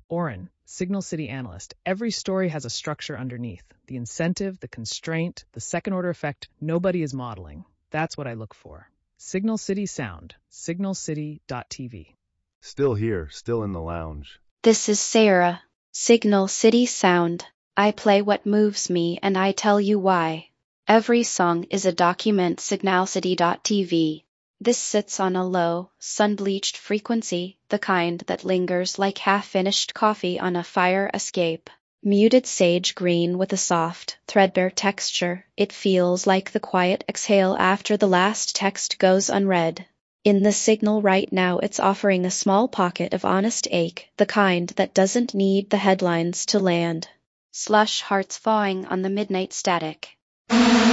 Oren, Signal City analyst. Every story has a structure underneath. The incentive, the constraint, the second-order effect nobody is modeling. That's what I look for. Signal City Sound, signalcity.tv. Still here, still in the lounge. This is Sarah. Signal City Sound. I play what moves me and I tell you why. Every song is a document. Signalcity.tv. This sits on a low, sun-bleached frequency, the kind that lingers like half-finished coffee on a fire escape. Muted sage green with a soft, threadbare texture, it feels like the quiet exhale after the last text goes unread. In the signal right now it's offering a small pocket of honest ache, the kind that doesn't need the headlines to land. Slush hearts thawing on the midnight static.